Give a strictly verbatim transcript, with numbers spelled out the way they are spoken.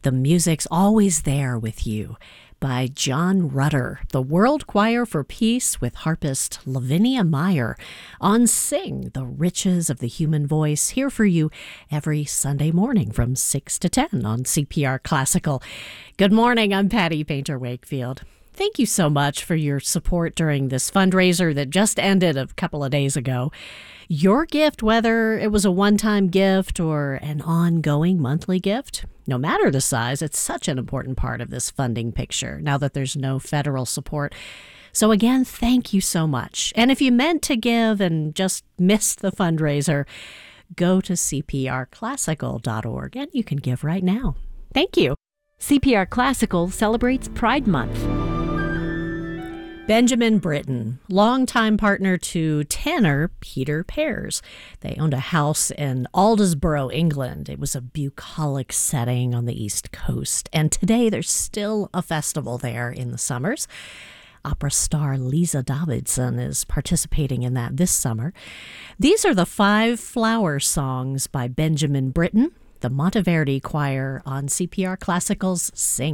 The Music's Always There with You by John Rutter, the World Choir for Peace with harpist Lavinia Meyer on Sing, the Riches of the Human Voice, here for you every Sunday morning from six to ten on C P R Classical. Good morning, I'm Patty Painter-Wakefield. Thank you so much for your support during this fundraiser that just ended a couple of days ago. Your gift, whether it was a one-time gift or an ongoing monthly gift, no matter the size, it's such an important part of this funding picture now that there's no federal support. So again, thank you so much. And if you meant to give and just missed the fundraiser, go to c p r classical dot org and you can give right now. Thank you. C P R Classical celebrates Pride Month. Benjamin Britten, longtime partner to tenor Peter Pears. They owned a house in Aldersborough, England. It was a bucolic setting on the East Coast, and today there's still a festival there in the summers. Opera star Lisa Davidson is participating in that this summer. These are the five flower songs by Benjamin Britten, the Monteverdi Choir on C P R Classical's Sing.